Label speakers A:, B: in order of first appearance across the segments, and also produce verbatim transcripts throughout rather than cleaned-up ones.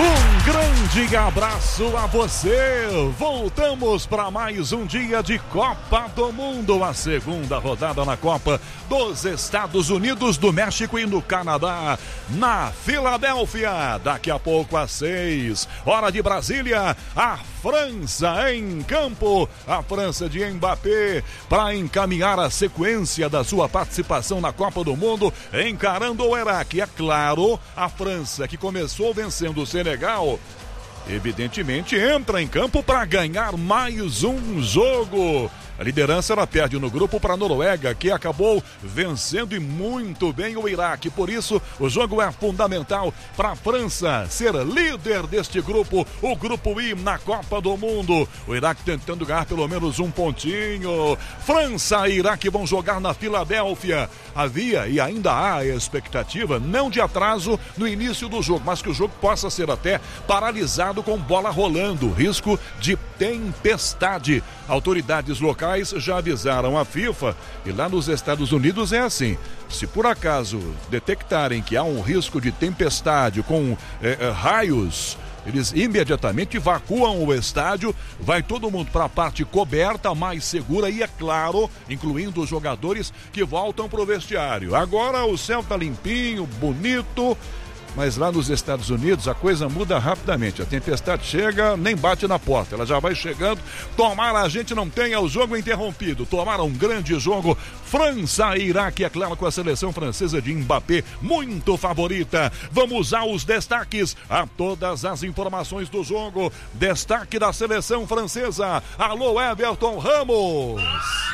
A: Um grande abraço a você. Voltamos para mais um dia de Copa do Mundo, a segunda rodada na Copa dos Estados Unidos, do México e no Canadá, na Filadélfia. Daqui a pouco às seis, hora de Brasília, a França em campo, a França de Mbappé, para encaminhar a sequência da sua participação na Copa do Mundo, encarando o Iraque. É claro, a França, que começou vencendo o Senegal, evidentemente entra em campo para ganhar mais um jogo. A liderança ela perde no grupo para a Noruega, que acabou vencendo e muito bem o Iraque. Por isso, o jogo é fundamental para a França ser líder deste grupo, o grupo I na Copa do Mundo. O Iraque tentando ganhar pelo menos um pontinho. França e Iraque vão jogar na Filadélfia. Havia e ainda há a expectativa, não de atraso no início do jogo, mas que o jogo possa ser até paralisado com bola rolando. Risco de tempestade. Autoridades locais já avisaram a FIFA, e lá nos Estados Unidos é assim: se por acaso detectarem que há um risco de tempestade com é, é, raios, eles imediatamente evacuam o estádio, vai todo mundo para a parte coberta, mais segura, e é claro, incluindo os jogadores que voltam para o vestiário. Agora o céu tá limpinho, bonito, mas lá nos Estados Unidos a coisa muda rapidamente. A tempestade chega, nem bate na porta, ela já vai chegando. Tomara a gente não tenha o jogo interrompido. Tomara um grande jogo. França e Iraque, é claro, com a seleção francesa de Mbappé muito favorita. Vamos aos destaques, a todas as informações do jogo. Destaque da seleção francesa. Alô, Everton Ramos.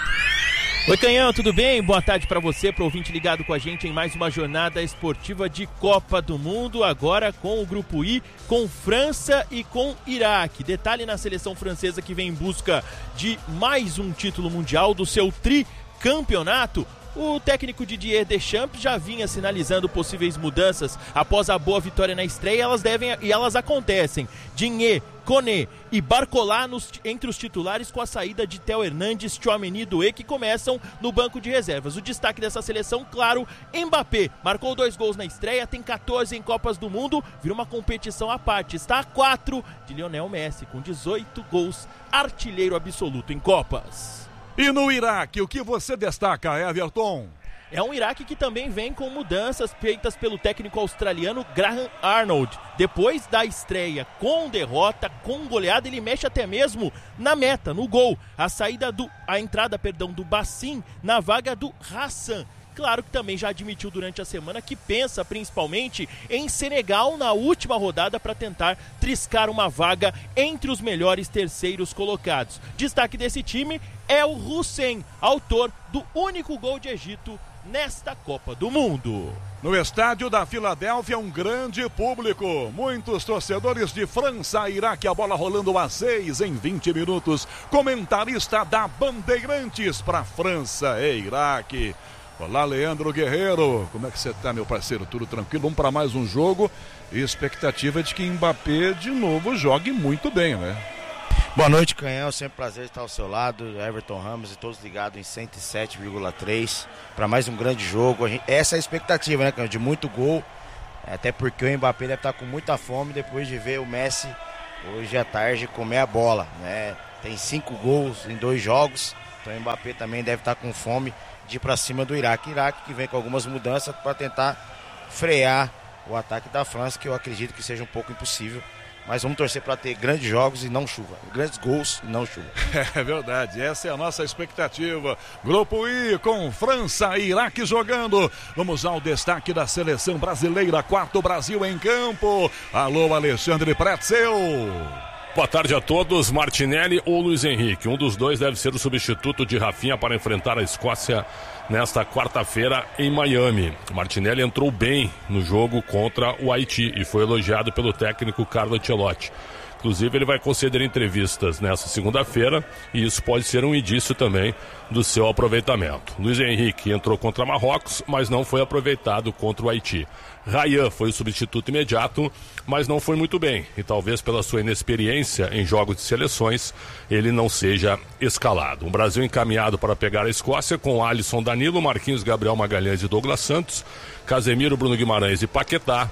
B: Oi, Canhão, tudo bem? Boa tarde para você, para o ouvinte ligado com a gente em mais uma jornada esportiva de Copa do Mundo, agora com o Grupo I, com França e com Iraque. Detalhe na seleção francesa, que vem em busca de mais um título mundial, do seu tricampeonato. O técnico Didier Deschamps já vinha sinalizando possíveis mudanças após a boa vitória na estreia, elas devem, e elas acontecem. Digne, Koné e Barcola nos, entre os titulares, com a saída de Theo Hernandes, Tchouaméni e Doué, que começam no banco de reservas. O destaque dessa seleção, claro, Mbappé. Marcou dois gols na estreia, tem catorze em Copas do Mundo, vira uma competição à parte. Está a quatro de Lionel Messi, com dezoito gols, artilheiro absoluto em Copas.
A: E no Iraque, o que você destaca, Everton?
B: É um Iraque que também vem com mudanças feitas pelo técnico australiano Graham Arnold. Depois da estreia com derrota, com goleada, ele mexe até mesmo na meta, no gol. A saída do, a entrada, perdão, do Bassin na vaga do Hassan. Claro que também já admitiu durante a semana que pensa principalmente em Senegal na última rodada para tentar triscar uma vaga entre os melhores terceiros colocados. Destaque desse time é o Hussein, autor do único gol de Egito nesta Copa do Mundo.
A: No estádio da Filadélfia, um grande público, muitos torcedores de França e Iraque, a bola rolando a seis em vinte minutos. Comentarista da Bandeirantes para França e Iraque. Olá, Leandro Guerreiro, como é que você tá, meu parceiro? Tudo tranquilo? Vamos para mais um jogo e expectativa de que Mbappé de novo jogue muito bem, né?
C: Boa noite, Canhão, sempre um prazer estar ao seu lado, Everton Ramos e todos ligados em cento e sete vírgula três para mais um grande jogo. A gente, essa é a expectativa, né, Canhão, de muito gol, até porque o Mbappé deve estar com muita fome depois de ver o Messi hoje à tarde comer a bola, né? Tem cinco gols em dois jogos, então o Mbappé também deve estar com fome de ir para cima do Iraque. Iraque que vem com algumas mudanças para tentar frear o ataque da França, que eu acredito que seja um pouco impossível. Mas vamos torcer para ter grandes jogos e não chuva. Grandes gols e não chuva.
A: É verdade, essa é a nossa expectativa. Grupo I com França e Iraque jogando. Vamos ao destaque da seleção brasileira. Quarto Brasil em campo. Alô, Alexandre Pretzel.
D: Boa tarde a todos. Martinelli ou Luiz Henrique? Um dos dois deve ser o substituto de Rafinha para enfrentar a Escócia nesta quarta-feira em Miami. Martinelli entrou bem no jogo contra o Haiti e foi elogiado pelo técnico Carlo Ancelotti. Inclusive, ele vai conceder entrevistas nessa segunda-feira e isso pode ser um indício também do seu aproveitamento. Luiz Henrique entrou contra Marrocos, mas não foi aproveitado contra o Haiti. Ryan foi o substituto imediato, mas não foi muito bem. E talvez pela sua inexperiência em jogos de seleções, ele não seja escalado. Um Brasil encaminhado para pegar a Escócia com Alisson, Danilo, Marquinhos, Gabriel Magalhães e Douglas Santos, Casemiro, Bruno Guimarães e Paquetá,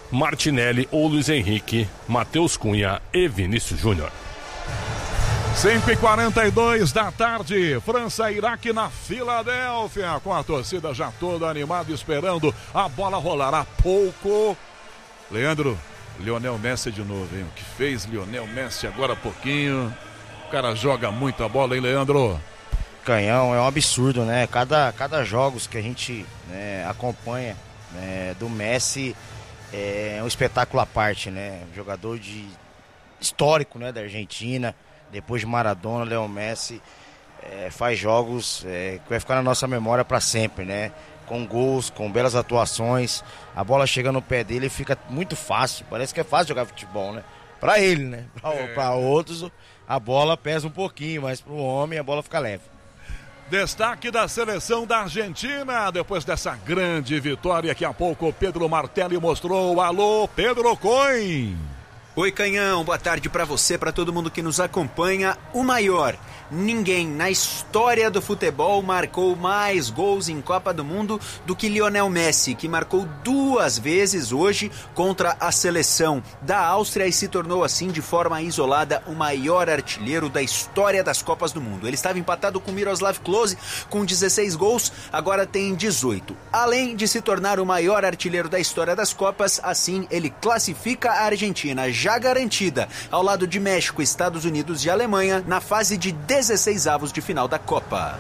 D: Martinelli ou Luiz Henrique, Matheus Cunha e Vinícius Júnior.
A: cinco e quarenta e dois da tarde, França e Iraque na Filadélfia, com a torcida já toda animada esperando a bola rolar. Há pouco, Leandro, Lionel Messi de novo, hein? O que fez Lionel Messi agora há pouquinho? O cara joga muito a bola, hein, Leandro?
C: Canhão, é um absurdo, né? Cada, cada jogos que a gente né, acompanha né, do Messi é um espetáculo à parte, né? Um jogador de histórico, né, da Argentina. Depois de Maradona, Leo Messi é, faz jogos é, que vai ficar na nossa memória para sempre, né? Com gols, com belas atuações, a bola chega no pé dele e fica muito fácil. Parece que é fácil jogar futebol, né? Para ele, né? Para é. outros, a bola pesa um pouquinho, mas para o homem a bola fica leve.
A: Destaque da seleção da Argentina, depois dessa grande vitória que há pouco o Pedro Martelli mostrou. Alô, Pedro Coin!
E: Oi, Canhão, boa tarde para você, para todo mundo que nos acompanha. O maior, ninguém na história do futebol marcou mais gols em Copa do Mundo do que Lionel Messi, que marcou duas vezes hoje contra a seleção da Áustria e se tornou assim de forma isolada o maior artilheiro da história das Copas do Mundo. Ele estava empatado com Miroslav Klose com dezesseis gols, agora tem dezoito. Além de se tornar o maior artilheiro da história das Copas, assim ele classifica a Argentina já garantida, ao lado de México, Estados Unidos e Alemanha, na fase de dezesseis avos de final da Copa.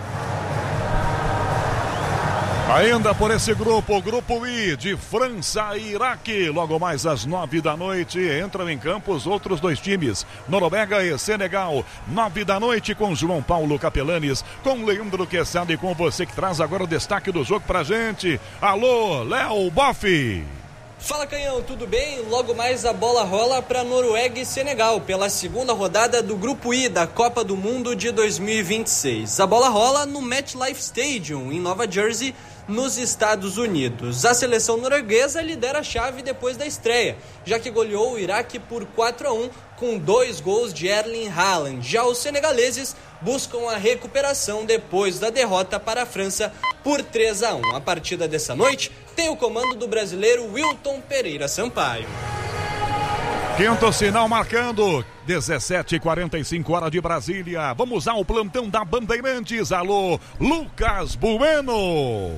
A: Ainda por esse grupo, grupo I, de França e Iraque, logo mais às nove da noite, entram em campo os outros dois times, Noruega e Senegal, nove da noite com João Paulo Capelanes, com Leandro Quesada e com você que traz agora o destaque do jogo pra gente. Alô, Léo Boff!
F: Fala, Canhão, tudo bem? Logo mais a bola rola para Noruega e Senegal pela segunda rodada do Grupo I da Copa do Mundo de dois mil e vinte e seis. A bola rola no MetLife Stadium, em Nova Jersey, nos Estados Unidos. A seleção norueguesa lidera a chave depois da estreia, já que goleou o Iraque por quatro a um com dois gols de Erling Haaland. Já os senegaleses buscam a recuperação depois da derrota para a França por três a um. A partida dessa noite tem o comando do brasileiro Wilton Pereira Sampaio.
A: Quinto sinal marcando, dezessete e quarenta e cinco horas de Brasília. Vamos ao plantão da Bandeirantes. Alô, Lucas Bueno.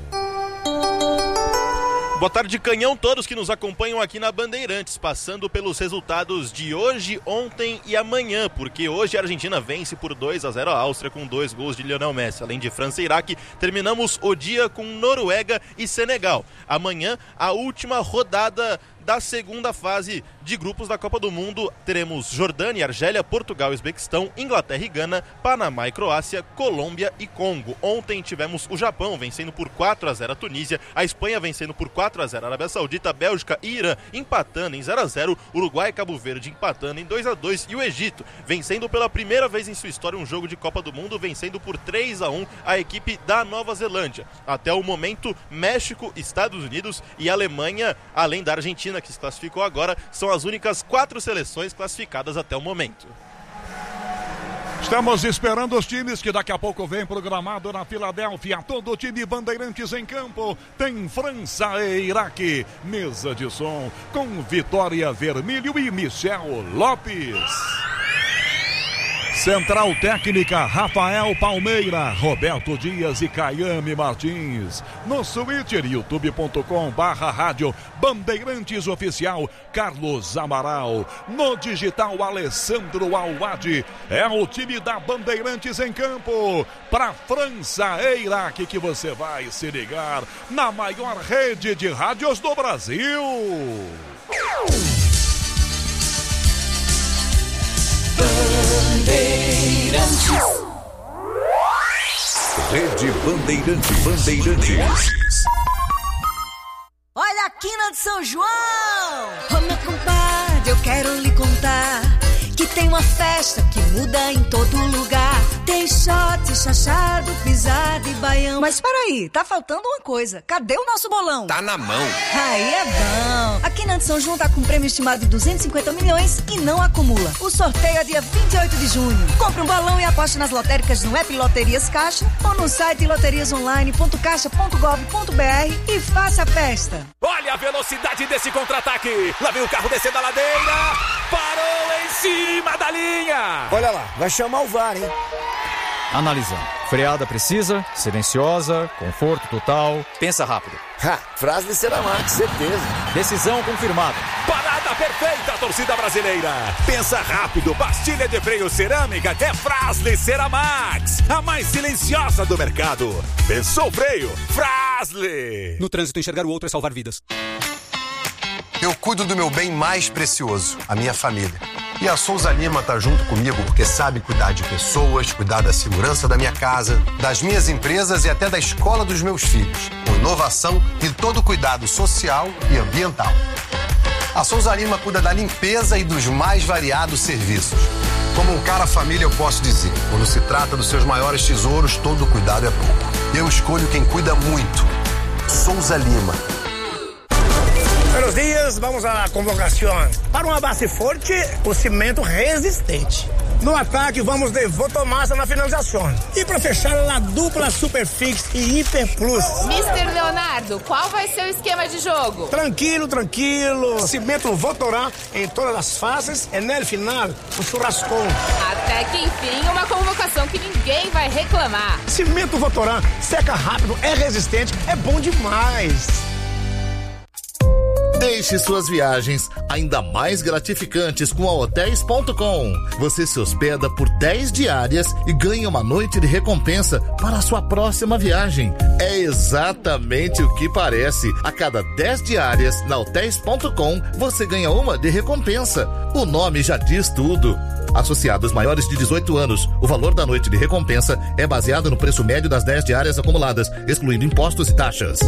B: Boa tarde, Canhão, todos que nos acompanham aqui na Bandeirantes, passando pelos resultados de hoje, ontem e amanhã, porque hoje a Argentina vence por dois a zero a Áustria com dois gols de Lionel Messi. Além de França e Iraque, terminamos o dia com Noruega e Senegal. Amanhã, a última rodada da segunda fase de grupos da Copa do Mundo. Teremos Jordânia, Argélia, Portugal, Uzbequistão, Inglaterra e Gana, Panamá e Croácia, Colômbia e Congo. Ontem tivemos o Japão vencendo por quatro a zero a Tunísia, a Espanha vencendo por quatro a zero a Arábia Saudita, Bélgica e Irã empatando em zero a zero, Uruguai e Cabo Verde empatando em dois a dois e o Egito vencendo pela primeira vez em sua história um jogo de Copa do Mundo, vencendo por três a um a equipe da Nova Zelândia. Até o momento, México, Estados Unidos e Alemanha, além da Argentina, que se classificou agora, são as únicas quatro seleções classificadas até o momento.
A: Estamos esperando os times que daqui a pouco vem programado na Filadélfia. Todo o time Bandeirantes em campo. Tem França e Iraque. Mesa de som com Vitória Vermelho e Michel Lopes. Central Técnica, Rafael Palmeira, Roberto Dias e Caiame Martins. No Twitter, youtube ponto com barra rádio Bandeirantes Oficial, Carlos Amaral. No digital, Alessandro Alwadi. É o time da Bandeirantes em campo. Para França e Iraque que você vai se ligar na maior rede de rádios do Brasil.
G: Bandeirantes. Rede Bandeirantes. Bandeirantes.
H: Olha a quina de São João! Ô meu compadre, eu quero lhe contar que tem uma festa que muda em todo lugar. Tem shot, chachado, pisado e baião. Mas peraí, tá faltando uma coisa. Cadê o nosso bolão?
I: Tá na mão.
H: Aí é bom. A Quina de São João tá com um prêmio estimado de duzentos e cinquenta milhões e não acumula. O sorteio é dia vinte e oito de junho. Compre um bolão e aposte nas lotéricas no app Loterias Caixa ou no site loterias online ponto caixa ponto gov ponto br e faça a festa.
J: Olha a velocidade desse contra-ataque. Lá vem o carro descendo a ladeira. Parou em cima da linha.
K: Olha lá, vai chamar o V A R, hein?
L: Analisando. Freada precisa, silenciosa, conforto total. Pensa rápido.
K: Ha, frase de Ceramax, certeza.
L: Decisão confirmada.
J: Parada perfeita, torcida brasileira. Pensa rápido, pastilha de freio cerâmica é Fras-le Ceramax, a mais silenciosa do mercado. Pensou freio? Fras-le.
M: No trânsito, enxergar o outro é salvar vidas.
N: Eu cuido do meu bem mais precioso, a minha família. E a Souza Lima tá junto comigo porque sabe cuidar de pessoas, cuidar da segurança da minha casa, das minhas empresas e até da escola dos meus filhos, com inovação e todo cuidado social e ambiental. A Souza Lima cuida da limpeza e dos mais variados serviços. Como um cara família, eu posso dizer, quando se trata dos seus maiores tesouros, todo cuidado é pouco. Eu escolho quem cuida muito. Souza Lima.
O: Buenos dias, vamos à convocação. Para uma base forte, o cimento resistente. No ataque, vamos de Votomassa na finalização. E para fechar, a dupla Superfix e Hiper Plus.
P: mister Leonardo, qual vai ser o esquema de jogo?
O: Tranquilo, tranquilo. Cimento Votorá em todas as fases e no final, o churrascão.
P: Até que enfim, uma convocação que ninguém vai reclamar.
O: Cimento Votorá seca rápido, é resistente, é bom demais.
Q: Deixe suas viagens ainda mais gratificantes com a hotéis ponto com. Você se hospeda por dez diárias e ganha uma noite de recompensa para a sua próxima viagem. É exatamente o que parece. A cada dez diárias na hotéis ponto com, você ganha uma de recompensa. O nome já diz tudo. Associados maiores de dezoito anos, o valor da noite de recompensa é baseado no preço médio das dez diárias acumuladas, excluindo impostos e taxas.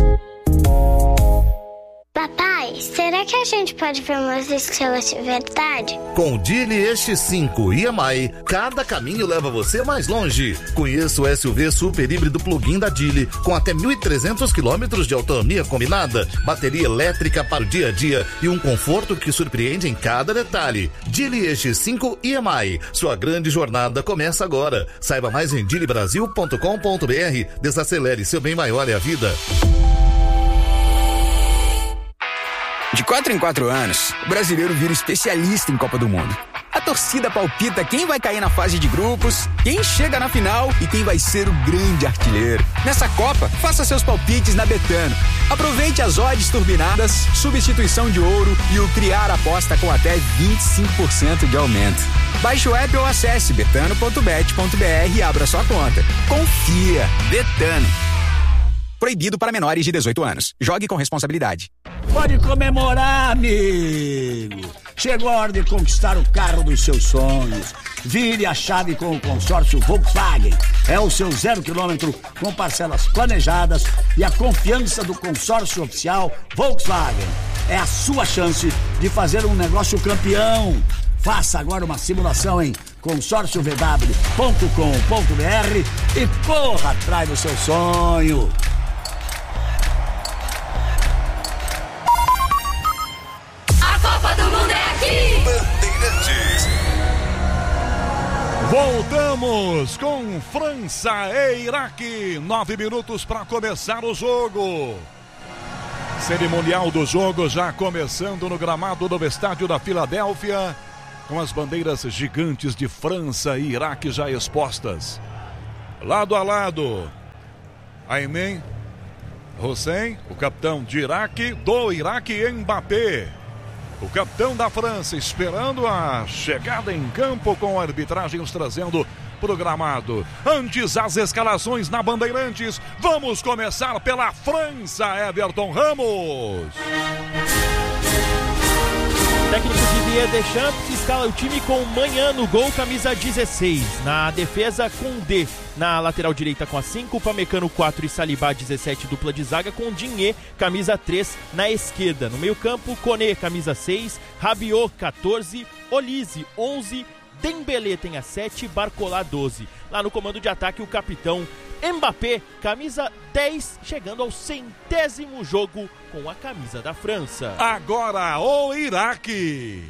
R: Papai, será que a gente pode ver umas estrelas de verdade?
Q: Com o Geely X cinco I M I, cada caminho leva você mais longe. Conheça o S U V super híbrido plug-in da Geely, com até mil e trezentos quilômetros de autonomia combinada, bateria elétrica para o dia a dia e um conforto que surpreende em cada detalhe. Geely X cinco I M I, sua grande jornada começa agora. Saiba mais em geely brasil ponto com ponto br. Desacelere, seu bem maior é a vida.
S: De quatro em quatro anos, o brasileiro vira especialista em Copa do Mundo. A torcida palpita quem vai cair na fase de grupos, quem chega na final e quem vai ser o grande artilheiro. Nessa Copa, faça seus palpites na Betano. Aproveite as odds turbinadas, substituição de ouro e o criar aposta com até vinte e cinco por cento de aumento. Baixe o app ou acesse betano ponto bet ponto br e abra sua conta. Confia. Betano. Proibido para menores de dezoito anos. Jogue com responsabilidade.
T: Pode comemorar, amigo. Chegou a hora de conquistar o carro dos seus sonhos. Vire a chave com o consórcio Volkswagen. É o seu zero quilômetro com parcelas planejadas e a confiança do consórcio oficial Volkswagen. É a sua chance de fazer um negócio campeão. Faça agora uma simulação em consórcio v w ponto com ponto br e corra atrás do seu sonho.
G: A Copa do Mundo é aqui! Bandeirantes.
A: Voltamos com França e Iraque. Nove minutos para começar o jogo. Cerimonial do jogo já começando no gramado do estádio da Filadélfia, com as bandeiras gigantes de França e Iraque já expostas. Lado a lado, Ayman Hussein, o capitão de Iraque, do Iraque, Mbappé. O capitão da França esperando a chegada em campo com arbitragens trazendo pro gramado. Antes as escalações na Bandeirantes. Vamos começar pela França, Everton Ramos.
B: Técnico Didier Deschamps escala o time com Manhã no gol, camisa dezesseis. Na defesa, com D. Na lateral direita com a cinco, Pamecano quatro e Salibá dezessete, dupla de zaga com Dinhe, camisa três na esquerda. No meio campo, Koné, camisa seis, Rabiot catorze, Olise onze, Dembélé tem a sete e Barcola doze. Lá no comando de ataque, o capitão Mbappé, camisa dez, chegando ao centésimo jogo com a camisa da França.
A: Agora o Iraque.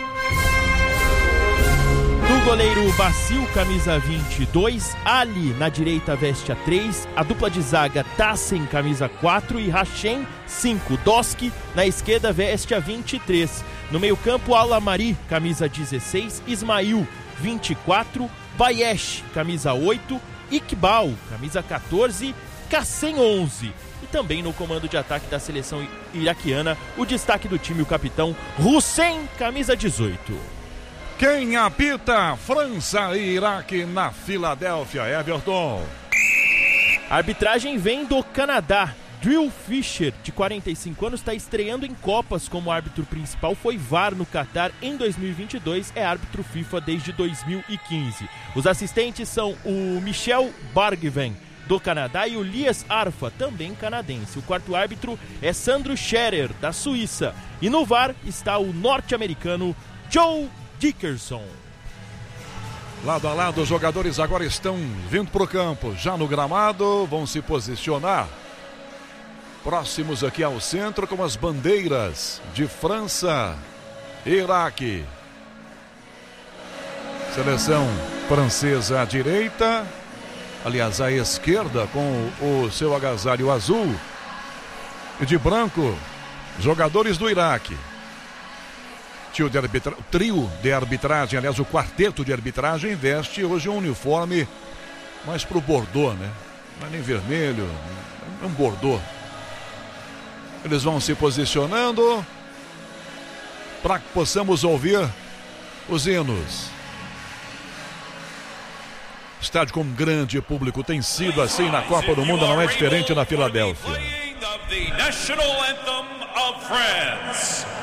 B: Do goleiro Bacil, camisa vinte e dois, Ali na direita veste a três, a dupla de zaga Tassen, camisa quatro e Hachem, cinco. Doski na esquerda veste a vinte e três. No meio campo, Alamari, camisa dezesseis, Ismail, vinte e quatro, Bayesh, camisa oito, Iqbal, camisa quatorze, Kassem, onze. E também no comando de ataque da seleção iraquiana, o destaque do time, o capitão Hussein, camisa dezoito.
A: Quem apita? França e Iraque na Filadélfia. Everton.
B: A arbitragem vem do Canadá. Drew Fisher, de quarenta e cinco anos, está estreando em Copas como árbitro principal. Foi V A R no Catar em dois mil e vinte e dois, é árbitro FIFA desde dois mil e quinze. Os assistentes são o Michel Bargven, do Canadá, e o Lias Arfa, também canadense. O quarto árbitro é Sandro Scherer, da Suíça. E no V A R está o norte-americano Joe Dickerson.
A: Lado a lado, os jogadores agora estão vindo para o campo, já no gramado, vão se posicionar próximos aqui ao centro com as bandeiras de França e Iraque. Seleção francesa à direita, aliás à esquerda, com o seu agasalho azul e de branco, jogadores do Iraque. Trio de arbitra... Trio de arbitragem, aliás, o quarteto de arbitragem veste hoje um uniforme mais pro bordô, né? Não é nem vermelho, é um bordô. Eles vão se posicionando para que possamos ouvir os hinos. Estádio com grande público, tem sido assim na Copa do Mundo, não é diferente na Filadélfia.
I: The national anthem of France.